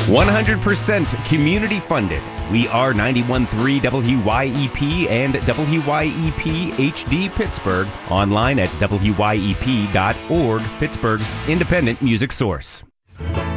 100% community funded. We are 91.3 WYEP and WYEP HD Pittsburgh. Online at WYEP.org, Pittsburgh's independent music source.